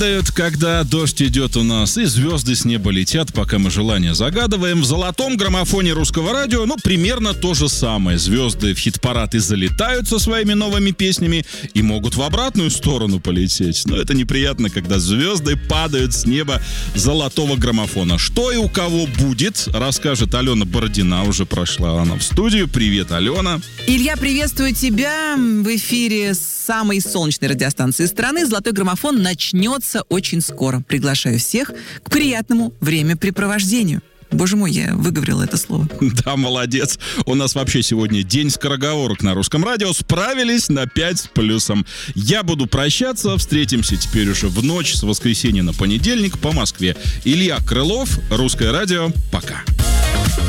Когда дождь идет у нас и звезды с неба летят, пока мы желания загадываем, в золотом граммофоне русского радио, примерно то же самое. Звезды в хит-парад и залетают со своими новыми песнями и могут в обратную сторону полететь. Но это неприятно, когда звезды падают с неба золотого граммофона. Что и у кого будет, расскажет Алена Бородина. Уже прошла она в студию. Привет, Алена. Илья, приветствую тебя. В эфире самой солнечной радиостанции страны «Золотой граммофон» начнется очень скоро. Приглашаю всех к приятному времяпрепровождению. Боже мой, я выговорила это слово. Да, молодец. У нас вообще сегодня день скороговорок на русском радио. Справились на 5 с плюсом. Я буду прощаться. Встретимся теперь уже в ночь с воскресенья на понедельник по Москве. Илья Крылов, Русское радио. Пока.